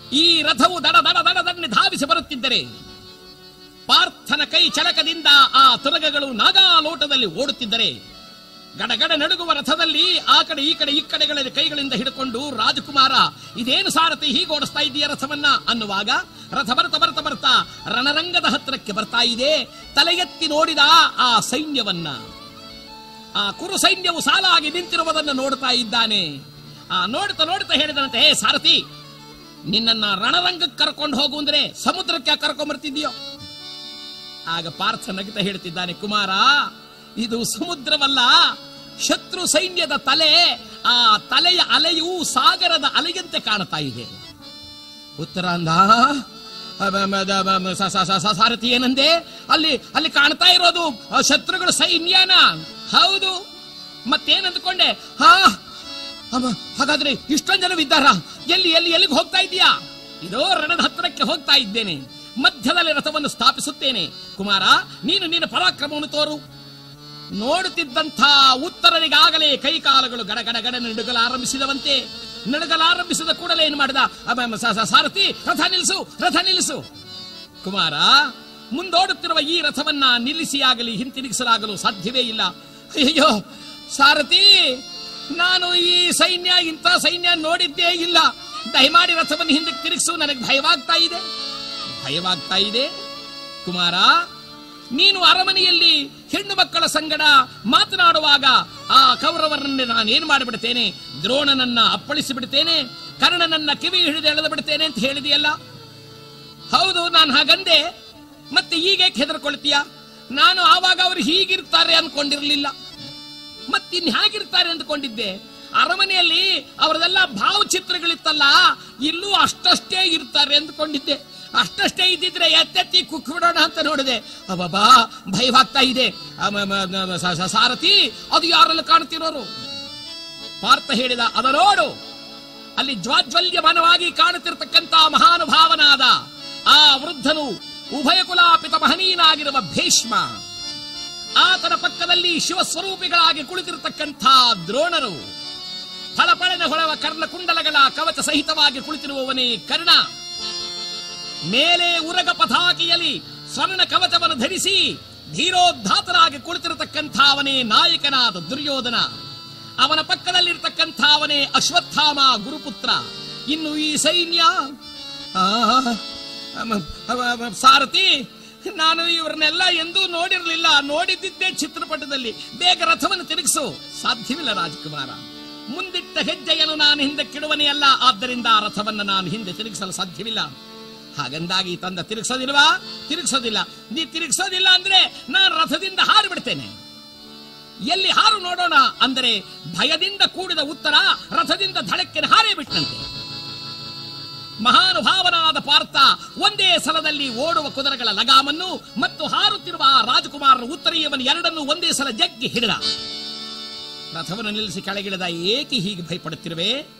ಈ ರಥವು ದಡ ದಡ ದಡದನ್ನೇ ಧಾವಿಸಿ ಬರುತ್ತಿದ್ದರೆ ಪಾರ್ಥನ ಕೈ ಚಳಕದಿಂದ ಆ ತುರಗಗಳು ನಾಗಾಲೋಟದಲ್ಲಿ ಓಡುತ್ತಿದ್ದರೆ ಗಡಗಡ ನಡುಗುವ ರಥದಲ್ಲಿ ಆ ಕಡೆ ಈ ಕಡೆಗಳಲ್ಲಿ ಕೈಗಳಿಂದ ಹಿಡ್ಕೊಂಡು ರಾಜಕುಮಾರ ಇದೇನು ಸಾರಥಿ ಹೀಗೆ ಓಡಿಸ್ತಾ ಇದೆಯ ರಥವನ್ನ ಅನ್ನುವಾಗ ರಥ ಬರ್ತಾ ರಣರಂಗದ ಹತ್ತಿರಕ್ಕೆ ಬರ್ತಾ ಇದೆ. ತಲೆ ಎತ್ತಿ ನೋಡಿದ ಆ ಸೈನ್ಯವನ್ನ, ಆ ಕುರು ಸೈನ್ಯವು ಸಾಲಾಗಿ ನಿಂತಿರುವುದನ್ನು ನೋಡ್ತಾ ಇದ್ದಾನೆ. ಆ ನೋಡ್ತಾ ಹೇಳಿದಂತೆ, ಹೇ ಸಾರಥಿ, ನಿನ್ನನ್ನ ರಣರಂಗಕ್ಕೆ ಕರ್ಕೊಂಡು ಹೋಗು ಅಂದ್ರೆ ಸಮುದ್ರಕ್ಕೆ ಕರ್ಕೊಂಡ್ ಬರ್ತಿದ್ಯೋ? ಆಗ ಪಾರ್ಥ ನಗುತ್ತಾ ಹೇಳ್ತಿದ್ದಾನೆ, ಕುಮಾರ, ಇದು ಸಮುದ್ರವಲ್ಲ, ಶತ್ರು ಸೈನ್ಯದ ತಲೆ. ಆ ತಲೆಯ ಅಲೆಯು ಸಾಗರದ ಅಲೆಯಂತೆ ಕಾಣ್ತಾ ಇದೆ. ಉತ್ತರಾಂಧ ಸಾರಥಿ ಏನಂದೆ? ಅಲ್ಲಿ ಕಾಣ್ತಾ ಇರೋದು ಶತ್ರುಗಳ ಸೈನ್ಯನ? ಹೌದು. ಮತ್ತೇನಂದ್ಕೊಂಡೆ? ಹಾಗಾದ್ರೆ ಇಷ್ಟೊಂದು ಜನವಿದ್ದಾರ? ಎಲ್ಲಿಗೆ ಹೋಗ್ತಾ ಇದೀಯಾ? ಇದೋ ರಣದ ಹತ್ತಿರಕ್ಕೆ ಹೋಗ್ತಾ ಇದ್ದೇನೆ. ಮಧ್ಯದಲ್ಲಿ ರಥವನ್ನು ಸ್ಥಾಪಿಸುತ್ತೇನೆ. ಕುಮಾರ, ನೀನು ನಿನ್ನ ಪರಾಕ್ರಮವನ್ನು ತೋರು. ನೋಡುತ್ತಿದ್ದಂಥ ಉತ್ತರನಿಗಾಗಲೇ ಕೈಕಾಲಗಳು ಗಡಗಡ ನಡುಗಲಾರಂಭಿಸಿದವಂತೆ. ನಡುಗಲಾರಂಭಿಸಿದ ಕೂಡಲೇ ಏನು ಮಾಡಿದ? ಸಾರಥಿ, ರಥ ನಿಲ್ಲಿಸು. ಕುಮಾರ, ಮುಂದೋಡುತ್ತಿರುವ ಈ ರಥವನ್ನ ನಿಲ್ಲಿಸಿಯಾಗಲಿ ಹಿಂತಿರುಗಿಸಲಾಗಲು ಸಾಧ್ಯವೇ ಇಲ್ಲ. ಅಯ್ಯೋ ಸಾರಥಿ, ನಾನು ಈ ಇಂಥ ಸೈನ್ಯ ನೋಡಿದ್ದೇ ಇಲ್ಲ. ದಯಮಾಡಿ ರಥವನ್ನು ಹಿಂದಕ್ಕೆ ತಿರುಗಿಸು, ನನಗೆ ಭಯವಾಗ್ತಾ ಇದೆ. ಕುಮಾರ, ನೀನು ಅರಮನೆಯಲ್ಲಿ ಹೆಣ್ಣು ಮಕ್ಕಳ ಸಂಗಡ ಮಾತನಾಡುವಾಗ ಆ ಕೌರವರನ್ನೇ ನಾನೇನು ಮಾಡಿಬಿಡ್ತೇನೆ, ದ್ರೋಣನನ್ನ ಅಪ್ಪಳಿಸಿ ಬಿಡ್ತೇನೆ, ಕರ್ಣನನ್ನ ಕಿವಿ ಹಿಡಿದು ಎಳೆದು ಬಿಡ್ತೇನೆ ಅಂತ ಹೇಳಿದೆಯಲ್ಲ. ಹೌದು, ನಾನು ಹಾಗಂದೆ. ಮತ್ತೆ ಈಗ ಹೆದರ್ಕೊಳ್ತೀಯ? ನಾನು ಆವಾಗ ಅವರು ಹೀಗಿರ್ತಾರೆ ಅನ್ಕೊಂಡಿರ್ಲಿಲ್ಲ, ಮತ್ತಿನ್ ಹೇಗಿರ್ತಾರೆ ಅಂದ್ಕೊಂಡಿದ್ದೆ. ಅರಮನೆಯಲ್ಲಿ ಅವರದೆಲ್ಲ ಭಾವಚಿತ್ರಗಳಿತ್ತಲ್ಲ, ಇಲ್ಲೂ ಅಷ್ಟೇ ಇರ್ತಾರೆ ಅಂದ್ಕೊಂಡಿದ್ದೆ. ಅಷ್ಟೇ ಇದ್ದಿದ್ರೆ ಎತ್ತೆತ್ತಿ ಕುಕ್ ಬಿಡೋಣ ಅಂತ ನೋಡಿದೆ. ಅಬ್ಬಾ, ಭಯವಾಗ್ತಾ ಇದೆ. ಸಾರಥಿ, ಅದು ಯಾರೆಲ್ಲ ಕಾಣ್ತಿರೋರು? ಪಾರ್ಥ ಹೇಳಿದ, ಅದ ನೋಡು, ಅಲ್ಲಿ ಜ್ವಾಜ್ವಲ್ಯಮಾನವಾಗಿ ಕಾಣುತ್ತಿರತಕ್ಕಂತ ಮಹಾನುಭಾವನಾದ ಆ ವೃದ್ಧನು, ಉಭಯ ಕುಲಾಪಿತ ಮಹನೀಯನಾಗಿರುವ ಭೀಷ್ಮ, ಆತನ ಪಕ್ಕದಲ್ಲಿ ಶಿವಸ್ವರೂಪಿಗಳಾಗಿ ಕುಳಿತಿರತಕ್ಕಂಥ ದ್ರೋಣರು, ಫಳಫಳನ ಹೊಳವ ಕರ್ಣಕುಂಡಲಗಳ ಕವಚ ಸಹಿತವಾಗಿ ಕುಳಿತಿರುವವನೇ ಕರ್ಣ, ಮೇಲೆ ಉರಗ ಪತಾಕೆಯಲ್ಲಿ ಸ್ವರ್ಣ ಕವಚವನ್ನು ಧರಿಸಿ ಧೀರೋದ್ಧಾತರಾಗಿ ಕುಳಿತಿರತಕ್ಕಂಥ ಅವನೇ ನಾಯಕನಾದ ದುರ್ಯೋಧನ, ಅವನ ಪಕ್ಕದಲ್ಲಿರ್ತಕ್ಕಂಥ ಅವನೇ ಅಶ್ವತ್ಥಾಮ ಗುರುಪುತ್ರ. ಇನ್ನು ಈ ಸೈನ್ಯ, ಸಾರಥಿ, ನಾನು ಇವರನ್ನೆಲ್ಲ ಎಂದೂ ನೋಡಿರಲಿಲ್ಲ, ನೋಡಿದ್ದೇ ಚಿತ್ರಪಟದಲ್ಲಿ. ಬೇಗ ರಥವನ್ನು ತಿರುಗಿಸು. ಸಾಧ್ಯವಿಲ್ಲ ರಾಜಕುಮಾರ, ಮುಂದಿಟ್ಟ ಹೆಜ್ಜೆಯನ್ನು ನಾನು ಹಿಂದಕ್ಕಿಡುವನೇ ಅಲ್ಲ, ಆದ್ದರಿಂದ ಆ ರಥವನ್ನು ನಾನು ಹಿಂದೆ ತಿರುಗಿಸಲು ಸಾಧ್ಯವಿಲ್ಲ. ಹಾಗಂದಾಗಿ ತಂದ ತಿರುಗಿಸೋದಿಲ್ಲ. ನೀ ತಿರುಗಿಸೋದಿಲ್ಲ ಅಂದ್ರೆ ನಾನು ರಥದಿಂದ ಹಾರು ಬಿಡ್ತೇನೆ. ಎಲ್ಲಿ ಹಾರು ನೋಡೋಣ ಅಂದರೆ ಭಯದಿಂದ ಕೂಡಿದ ಉತ್ತರ ರಥದಿಂದ ಧಡಕ್ಕೆ ಹಾರೇ ಬಿಟ್ಟಂತೆ. ಮಹಾನುಭಾವನಾದ ಪಾರ್ಥ ಒಂದೇ ಸಲದಲ್ಲಿ ಓಡುವ ಕುದುರೆಗಳ ಲಗಾಮನ್ನು ಮತ್ತು ಹಾರುತ್ತಿರುವ ರಾಜಕುಮಾರರ ಉತ್ತರೀಯವನ್ನು ಎರಡನ್ನೂ ಒಂದೇ ಸಲ ಜಗ್ಗಿ ಹಿಡಿದ. ರಥವನ್ನು ನಿಲ್ಲಿಸಿ ಕೆಳಗಿಳಿದ. ಏಕೆ ಹೀಗೆ ಭಯಪಡುತ್ತಿರುವೆ?